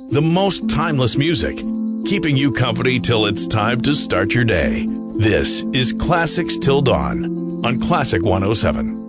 The most timeless music, keeping you company till it's time to start your day. This is Classics Till Dawn on Classic 107.